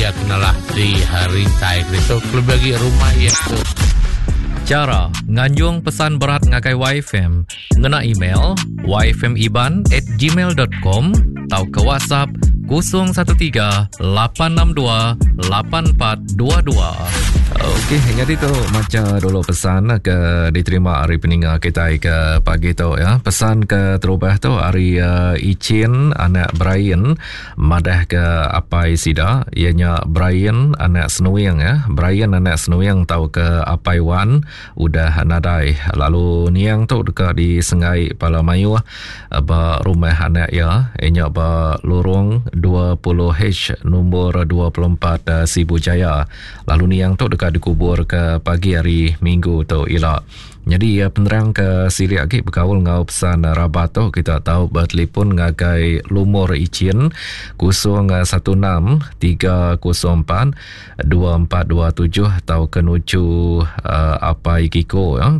ia kenalah di hari tai itu bagi rumah ia tu. Cara nganjung pesan berat ngakai YFM ngena email yfmiban@gmail.com atau ke WhatsApp 013-862-8422. Okey, jadi tu macam dulu pesan ke diterima hari peninggal kita ke pagi tu ya. Pesan ke terubah tu hari Icin anak Brian madah ke Apai Sida, ianya Brian anak Senuyang ya. Brian anak Senuyang tahu ke Apai Wan udah nadai. Lalu niang tu dekat di Sengai Palamayu ba rumah anak ya, ianya ba lorong 20H nombor 24 Sibu Jaya. Lalu niang tu dekat dikubur ke pagi hari Minggu tu elok. Jadi penerang ke siri lagi berkawal ngau pesan rabat tu kita tahu bertelefon ngagai lumur Icin 016-304-2427 atau kenuju Apai Kiko ya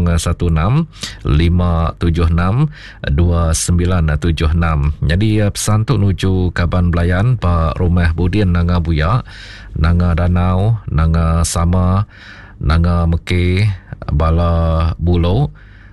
016-576-2976. Jadi pesan tu nuju Kaban Belayan Pak Rumah Budin Nanga Buya, Nanga Danau, Nanga Sama, Nanga Meke, Bala Bulo,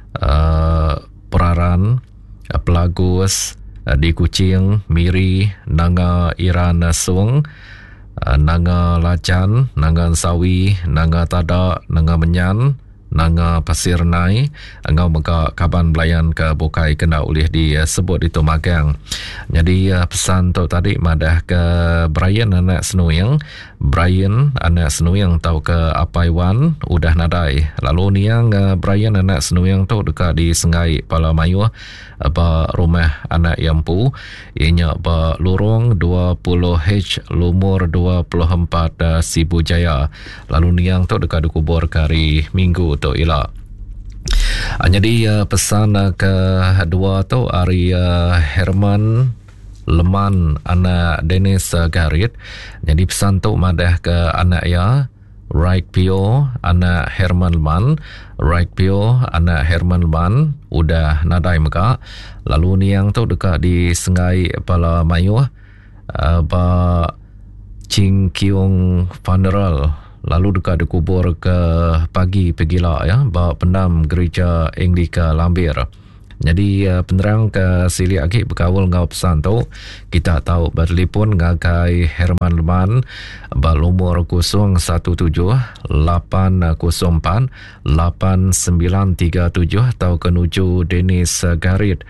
Peraran, Pelagus, di Kuching, Miri, Nanga Iran Sung, Nanga Lacan, Nanga Sawi, Nanga Tada, Nanga Menyan, Nanga Pasir Nai, ngau maka Kaban Belayan ke Bukai kena oleh disebut itu magang. Jadi pesan tu tadi madah ke Brian anak Senuyang. Brian anak Senuyang tahu ke Apai Wan udah nadai. Lalu niang Brian anak Senuyang tu dekat di Sengai Palamayu apa rumah anak Yampu, ianya apa lorong 20H lumur 24 Sibu Jaya. Lalu niang tu dekat dikubur kari Minggu tu elok. Jadi pesan ke dua tu hari Herman Leman anak Dennis Garit. Jadi pesan tu madah ke anak ya Right Pio anak Herman Leman, Right Pio anak Herman Leman udah nadai meka. Lalu niang tu dekat di Sengai Palamayu ba Ching Kiong Funeral. Lalu dekat dikubur ke pagi pegila ya ba pendam gereja Anglika Lambir. Jadi penerang ke sili lagi berkawal ngau pesan tu kita tahu bertelefon ngagai Herman Leman ba lumur 013-804-8937 atau kenuju Dennis Garit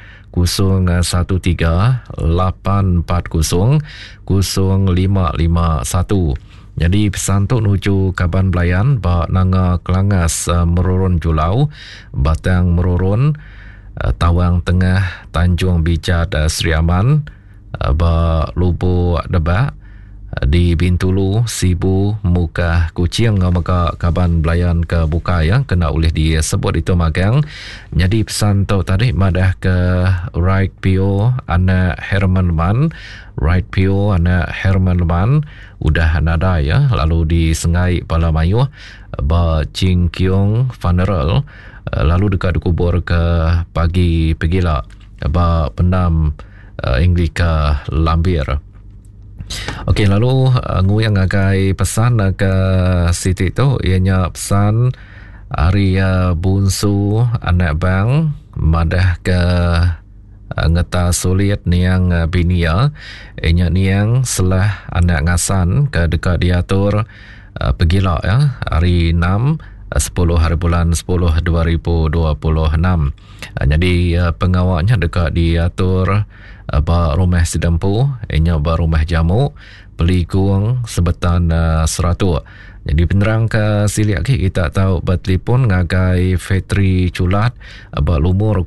013-840-0551. Jadi pesan tu nuju Kaban Belayan ba Nanga Kelangas Merurun Julau, Batang Merurun, Tawang Tengah, Tanjung Bijad Sri Aman, ba Lubu Debak, di Bintulu, Sibu, Muka Kuching maka Kaban Belayan ke Buka yang kena oleh disebut itu magang. Jadi pesan tu tadi madah ke Right Pio anak Herman Leman, Right Pio anak Herman Leman udah nada ya. Lalu di Sengai Palamayu ba Ching Kiong Funeral, lalu dekat dikubur ke pagi pegila ba pendam Anglika Lambir. Okey, lalu nguyang ngagai pesan ke Siti tu ianya pesan hari Bunsu anak bang madah ke ngeta sulit niang binia ianya niang selah anak ngasan ke dekat diatur pegila ya hari 6 10 hari bulan 10 2026. Jadi pengawalnya dekat diatur ba rumah Sidampu, ianya ba rumah jamu, Pelikung Sebetan Seratu. Jadi penerang ke sili lagi kita tahu bertelefon ngagai Fetri Culat ba lumur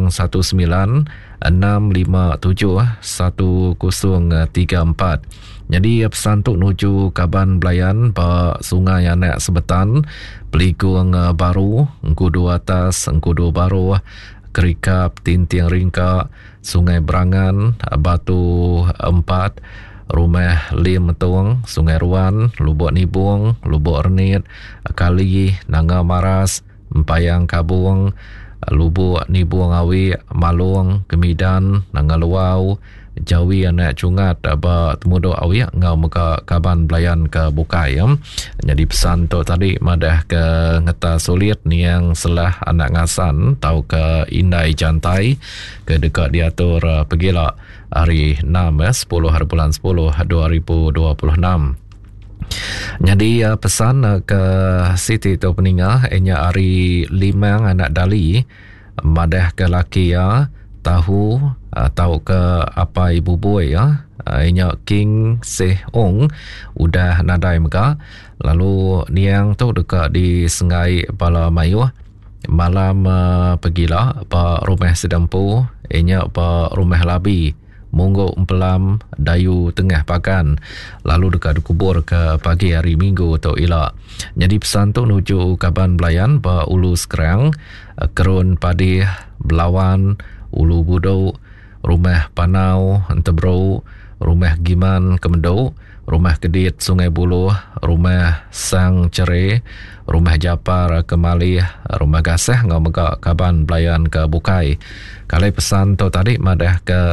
057-1034. Jadi pesan tu nuju Kaban Belayan ba Sungai Anak Sebetan, Pelikung Baru, Engkudu Atas, Engkudu Baru, Kerikap, Tintiang Ringka, Sungai Berangan, Batu 4, Rumah Lim Tuang, Sungai Ruan, Lubuk Nibung, Lubuk Ernit, Kali, Nanga Maras, Empayang Kabung, Lubuk Nibung Awi, Malung, Kemidan, Nanga Luau, jawi anak cungat ba temudo awiak ngau muka kaban belayan ke bukai ya. Jadi pesan tu tadi madah ke ngeta sulit ni yang selah anak ngasan tau ke indai jantai ke dekat diatur pergila hari 6 10 hari bulan 10 2026. Jadi pesan ke Siti tu peningah enya hari 5 anak dali madah ke laki ya tahu ke apa ibu boy ya enya King Seh Ong udah nadai meka lalu niang tu dekat di Sengai Bala Mayu malam pergilah pa rumah sedampu enya pa rumah labi Munggo Empelam Dayu Tengah Pakan lalu dekat kubur ke pagi hari Minggu atau ilak. Jadi pesan tu nuju Kaban Belayan ba Ulu Sekerang Kerun Padih Belawan Ulu Budau Rumah Panau Entebro Rumah Giman Kemedau Rumah Kedit Sungai Buloh Rumah Sang Cere Rumah Japar Kemalih Rumah Gaseh ngau mega Kaban Belayan ke Bukai. Kalau pesan tu tadi madah ke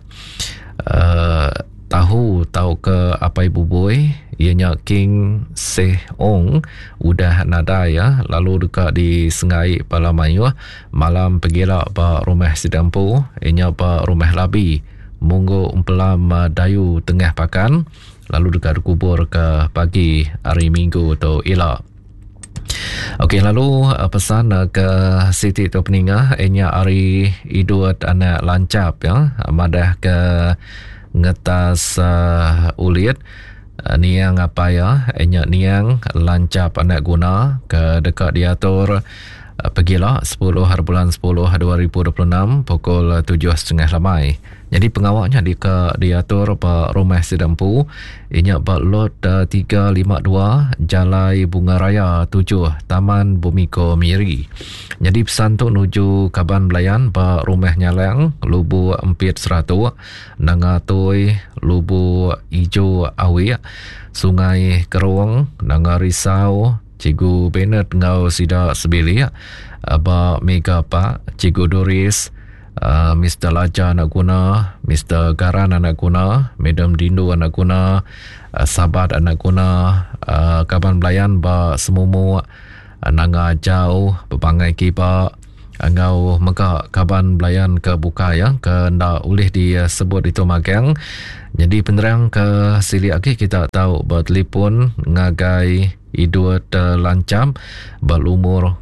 tahu ke apa ibu boy ianya King Seh Ong udah nada ya lalu dekat di Sengai Palamayu malam pergilah pa rumah sedampu ianya pa rumah labi Munggo Empelam Dayu Tengah Pakan lalu dekat kubur ke pagi hari Minggu atau ilak. Okey, lalu pesan ke Siti tu peningah enya hari idut anak lancap ya madah ke ngetas ulit niang apa ya enya niang lancap anak guna ke dekat diatur pergilah 10 hari bulan 10 2026 pukul 7.30 lamai. Jadi pengawaknya diatur pa rumah sedampu inya pa lot 352 Jalai Bunga Raya 7 Taman Bumiko Miri. Jadi pesan tu nuju Kaban Belayan pa rumah Nyalang Lubu Empit Seratu Nangatoi Lubu Ijo Awi Sungai Keruang Nanga Risau Cikgu Bennett ngau Sida Sebili ba Mega Pak Cikgu Doris Mr. Laja anak guna, Mr. Garan anak guna, Madam Dindu anak guna, Sabat anak guna, Kaban Belayan ba semumu nanga jauh berbangai kipa ngau mega Kaban Belayan ke buka ya ke ndak ulih disebut itu magang. Jadi penerang ke sili lagi kita tahu bertelefon ngagai idut lancam berumur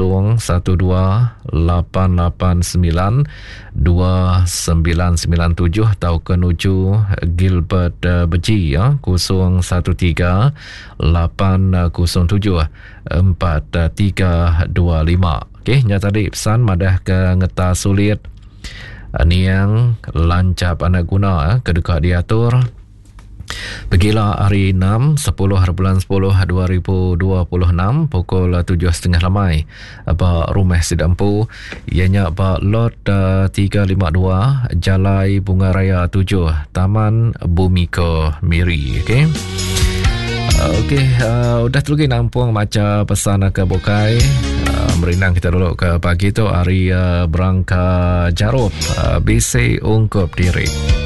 0188929997 tau kenuju Gilbert Beji ya 0138074325. Okey, nya tadi pesan madah ke ngeta sulit niang lancap anak guna ke dekat diatur pergilah hari 6 10 hari bulan 10 2026 pukul 7.30 lamai apa rumah sedampu ianya apa lot 352 Jalai Bunga Raya 7 Taman Bumiko Miri. Okey. Udah tu lagi nampung macam pesan ke Bukai. Merinang kita dulu ke pagi tu hari berangka Jarup BC ungkup diri.